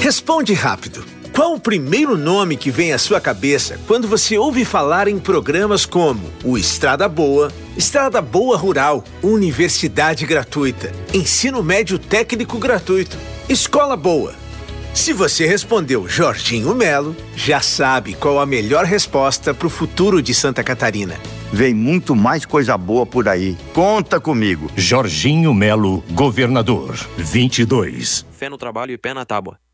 Responde rápido. Qual o primeiro nome que vem à sua cabeça quando você ouve falar em programas como o Estrada Boa Rural, Universidade Gratuita, Ensino Médio Técnico Gratuito, Escola Boa? Se você respondeu Jorginho Melo, já sabe qual a melhor resposta para o futuro de Santa Catarina. Vem muito mais coisa boa por aí. Conta comigo. Jorginho Melo, governador. 22. Fé no trabalho e pé na tábua.